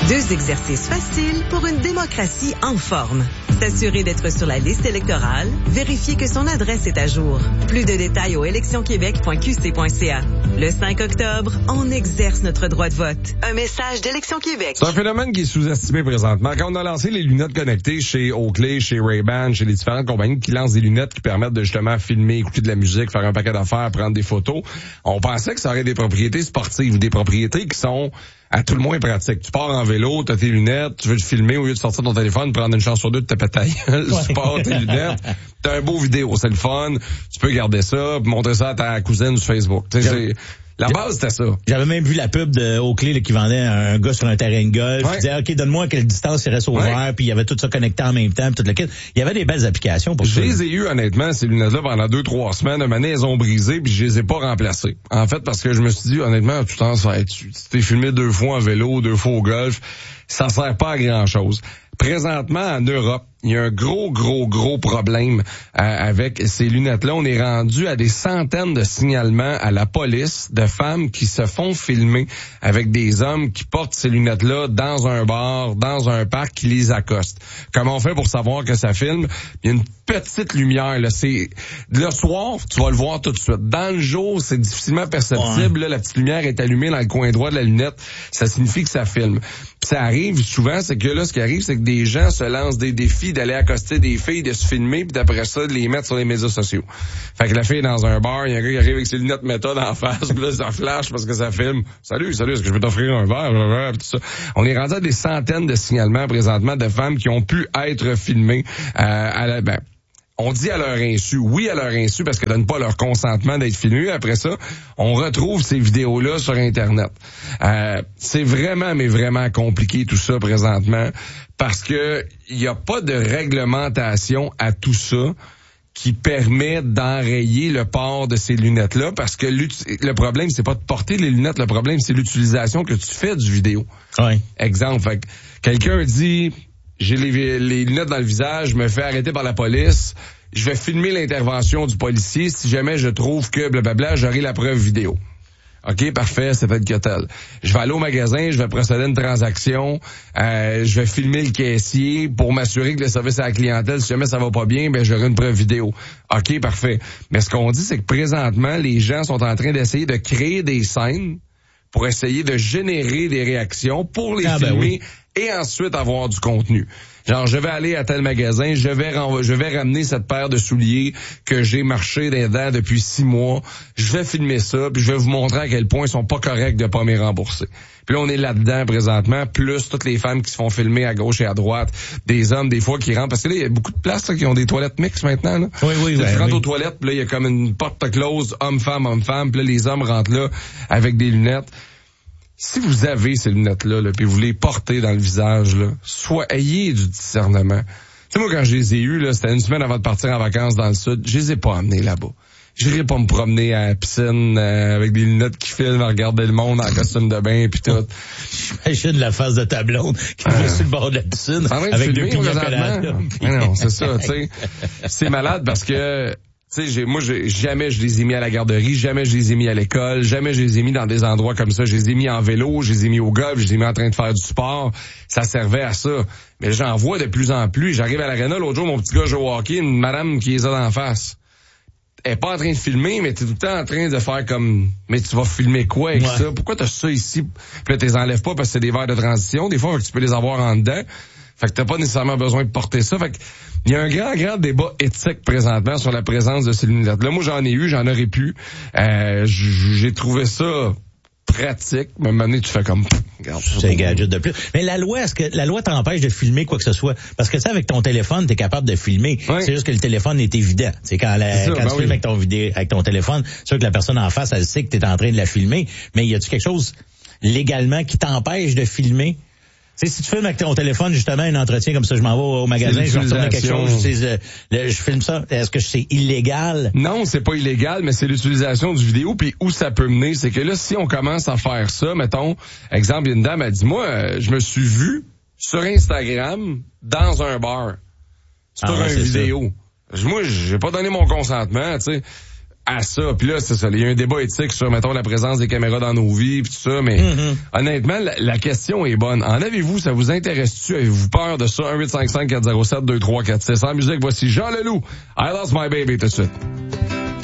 2 exercices faciles pour une démocratie en forme. S'assurer d'être sur la liste électorale, vérifier que son adresse est à jour. Plus de détails au électionquebec.qc.ca. Le 5 octobre, on exerce notre droit de vote. Un message d'Élection Québec. C'est un phénomène qui est sous-estimé présentement. Quand on a lancé les lunettes connectées chez Oakley, chez Ray-Ban, chez les différentes compagnies qui lancent des lunettes qui permettent de justement filmer, écouter de la musique, faire un paquet d'affaires, prendre des photos, on pensait que ça aurait des propriétés sportives, des propriétés qui sont à tout le moins pratique. Tu pars en vélo, t'as tes lunettes, tu veux te filmer, au lieu de sortir ton téléphone, prendre une chance sur 2 de te péter ta gueule, tu pars tes lunettes, t'as un beau vidéo, c'est le fun, tu peux garder ça, puis montrer ça à ta cousine sur Facebook. Tu sais, la base, c'était ça. J'avais même vu la pub de Oakley là, qui vendait un gars sur un terrain de golf. Ouais. Qui disait, OK, donne-moi à quelle distance il reste au vert, puis il y avait tout ça connecté en même temps, puis tout le kit. Il y avait des belles applications pour ça. Je les ai eu, honnêtement, ces lunettes-là, pendant 2-3 semaines. Un elles ont brisé, puis je les ai pas remplacées. En fait, parce que je me suis dit, honnêtement, tout le temps, ça va être, tu t'es filmé 2 fois en vélo, 2 fois au golf, ça sert pas à grand-chose. Présentement, en Europe, il y a un gros problème avec ces lunettes-là. On est rendu à des centaines de signalements à la police de femmes qui se font filmer avec des hommes qui portent ces lunettes-là dans un bar, dans un parc, qui les accostent. Comment on fait pour savoir que ça filme? Il y a une petite lumière, là. C'est le soir, tu vas le voir tout de suite. Dans le jour, c'est difficilement perceptible. Ouais. Là, la petite lumière est allumée dans le coin droit de la lunette. Ça signifie que ça filme. Puis ça arrive souvent, c'est que là, ce qui arrive, c'est que des gens se lancent des défis d'aller accoster des filles, de se filmer, puis d'après ça, de les mettre sur les médias sociaux. Fait que la fille est dans un bar, il y a un gars qui arrive avec ses lunettes méthode en face, puis là, ça flash parce que ça filme. Salut, est-ce que je peux t'offrir un verre? Tout ça. On est rendu à des centaines de signalements présentement de femmes qui ont pu être filmées on dit à leur insu, oui à leur insu parce qu'elles donnent pas leur consentement d'être filmées. Après ça, on retrouve ces vidéos-là sur Internet. C'est vraiment compliqué tout ça présentement parce que il y a pas de réglementation à tout ça qui permet d'enrayer le port de ces lunettes-là parce que le problème, c'est pas de porter les lunettes, le problème, c'est l'utilisation que tu fais du vidéo. Ouais. Exemple, fait que quelqu'un dit... J'ai les lunettes dans le visage, je me fais arrêter par la police, je vais filmer l'intervention du policier, si jamais je trouve que blablabla, j'aurai la preuve vidéo. OK, parfait, c'est fait que tel. Je vais aller au magasin, je vais procéder à une transaction, je vais filmer le caissier pour m'assurer que le service à la clientèle, si jamais ça va pas bien, ben j'aurai une preuve vidéo. OK, parfait. Mais ce qu'on dit, c'est que présentement, les gens sont en train d'essayer de créer des scènes pour essayer de générer des réactions, pour les filmer et ensuite avoir du contenu. Genre, je vais aller à tel magasin, je vais ramener cette paire de souliers que j'ai marché dedans depuis 6 mois, je vais filmer ça, puis je vais vous montrer à quel point ils sont pas corrects de pas m'y rembourser. Puis là, on est là-dedans présentement, plus toutes les femmes qui se font filmer à gauche et à droite, des hommes des fois qui rentrent, parce que là, il y a beaucoup de places là, qui ont des toilettes mixtes maintenant. Là. Oui. Tu rentres aux toilettes, puis là, il y a comme une porte close, homme-femme, puis là, les hommes rentrent là avec des lunettes. Si vous avez ces lunettes-là, puis vous les portez dans le visage, là, ayez du discernement. Tu sais, moi, quand je les ai eues, là, c'était une semaine avant de partir en vacances dans le sud, je les ai pas amenés là-bas. J'irai pas me promener à la piscine avec des lunettes qui filment à regarder le monde en costume de bain puis tout. J'imagine la face de ta blonde qui est sur le bord de la piscine avec 2 pignons coladas. Non, c'est ça, tu sais. C'est malade parce que... Tu sais, jamais je les ai mis à la garderie, jamais je les ai mis à l'école, jamais je les ai mis dans des endroits comme ça. Je les ai mis en vélo, je les ai mis au golf, je les ai mis en train de faire du sport. Ça servait à ça. Mais j'en vois de plus en plus. J'arrive à l'aréna, l'autre jour, mon petit gars joue au hockey, une madame qui les a d'en face. Elle est pas en train de filmer, mais t'es tout le temps en train de faire comme, mais tu vas filmer quoi avec ça? Pourquoi t'as ça ici? Puis là, t'es enlèves pas parce que c'est des verres de transition. Des fois, tu peux les avoir en dedans. Fait que t'as pas nécessairement besoin de porter ça. Fait que il y a un grand débat éthique présentement sur la présence de ces lunettes-là. Moi, j'en ai eu, j'en aurais pu. J'ai trouvé ça pratique. Mais à un moment donné, tu fais comme... C'est un gadget de plus. Mais la loi, est-ce que la loi t'empêche de filmer quoi que ce soit? Parce que tu sais, avec ton téléphone, t'es capable de filmer. Ouais. C'est juste que le téléphone est évident. C'est quand tu filmes avec ton téléphone, c'est sûr que la personne en face, elle sait que t'es en train de la filmer. Mais y a-tu quelque chose légalement qui t'empêche de filmer? Tu sais, si tu filmes avec ton téléphone, justement, un entretien comme ça, je m'en vais au magasin, je vais retourner quelque chose, je filme ça. Est-ce que c'est illégal? Non, c'est pas illégal, mais c'est l'utilisation du vidéo, puis où ça peut mener. C'est que là, si on commence à faire ça, mettons, exemple, il y a une dame, elle dit, moi, je me suis vu sur Instagram dans un bar, sur une vidéo. Moi, j'ai pas donné mon consentement, tu sais. à ça. Puis là, c'est ça. Il y a un débat éthique sur, mettons, la présence des caméras dans nos vies, puis tout ça. Mais honnêtement, la question est bonne. En avez-vous? Ça vous intéresse-tu? Avez-vous peur de ça? 1-855-407-2346. En musique, voici Jean Leloup. I Lost My Baby tout de suite.